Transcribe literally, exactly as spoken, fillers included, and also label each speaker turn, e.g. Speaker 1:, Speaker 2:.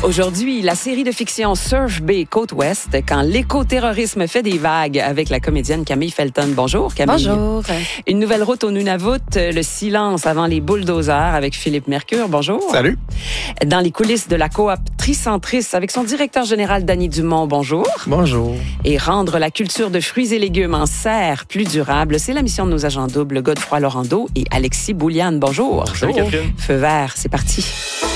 Speaker 1: Aujourd'hui, la série de fiction Surf Bay Côte-Ouest, quand l'éco-terrorisme fait des vagues, avec la comédienne Camille Felton. Bonjour, Camille.
Speaker 2: Bonjour.
Speaker 1: Une nouvelle route au Nunavut, le silence avant les bulldozers, avec Philippe Mercure. Bonjour.
Speaker 3: Salut.
Speaker 1: Dans les coulisses de la coop Tricentris, avec son directeur général, Danny Dumont. Bonjour.
Speaker 3: Bonjour.
Speaker 1: Et rendre la culture de fruits et légumes en serre plus durable, c'est la mission de nos agents doubles, Godefroy Laurando et Alexis Bouliane. Bonjour.
Speaker 3: Bonjour. Salut, Catherine.
Speaker 1: Feu vert, c'est parti.